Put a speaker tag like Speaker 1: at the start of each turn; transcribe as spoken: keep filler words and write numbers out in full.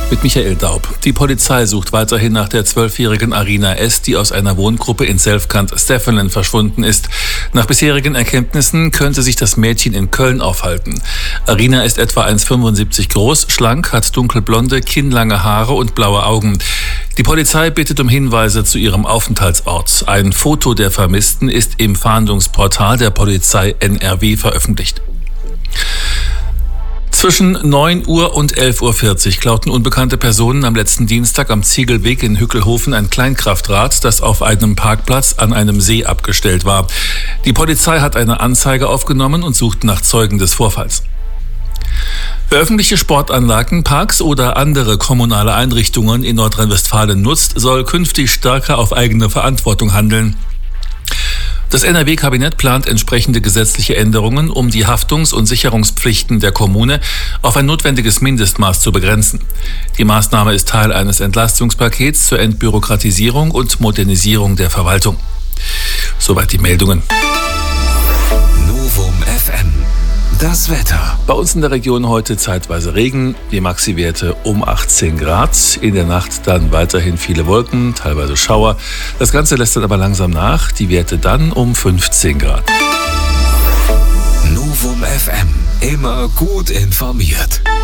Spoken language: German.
Speaker 1: Mit Michael Daub. Die Polizei sucht weiterhin nach der zwölfjährigen Arina S., die aus einer Wohngruppe in Selfkant-Steffenen verschwunden ist. Nach bisherigen Erkenntnissen könnte sich das Mädchen in Köln aufhalten. Arina ist etwa eins Komma fünfundsiebzig groß, schlank, hat dunkelblonde, kinnlange Haare und blaue Augen. Die Polizei bittet um Hinweise zu ihrem Aufenthaltsort. Ein Foto der Vermissten ist im Fahndungsportal der Polizei N R W veröffentlicht. Zwischen neun Uhr und elf Uhr vierzig klauten unbekannte Personen am letzten Dienstag am Ziegelweg in Hückelhofen ein Kleinkraftrad, das auf einem Parkplatz an einem See abgestellt war. Die Polizei hat eine Anzeige aufgenommen und sucht nach Zeugen des Vorfalls. Wer öffentliche Sportanlagen, Parks oder andere kommunale Einrichtungen in Nordrhein-Westfalen nutzt, soll künftig stärker auf eigene Verantwortung handeln. Das N R W-Kabinett plant entsprechende gesetzliche Änderungen, um die Haftungs- und Sicherungspflichten der Kommune auf ein notwendiges Mindestmaß zu begrenzen. Die Maßnahme ist Teil eines Entlastungspakets zur Entbürokratisierung und Modernisierung der Verwaltung. Soweit die Meldungen.
Speaker 2: Novum F M. Das Wetter.
Speaker 1: Bei uns in der Region heute zeitweise Regen, die Maxi-Werte um achtzehn Grad. In der Nacht dann weiterhin viele Wolken, teilweise Schauer. Das Ganze lässt dann aber langsam nach, die Werte dann um fünfzehn Grad.
Speaker 2: Novum F M. Immer gut informiert.